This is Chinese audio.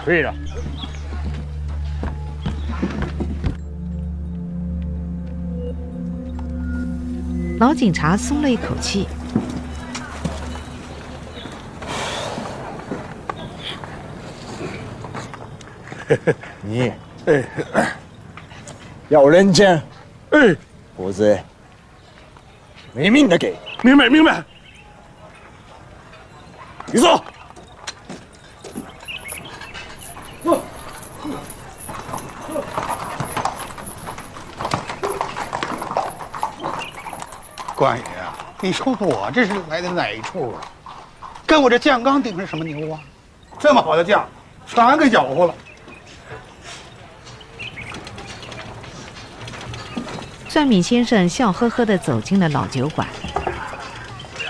对了。 老警察松了一口气。 你，要认真，否则没命的给。 明白明白。 你坐。 关羽啊，你说我这是来的哪一处啊？跟我这酱缸顶上什么牛啊？这么好的酱，全给搅和了。 蒜米先生笑呵呵地走进了老酒馆。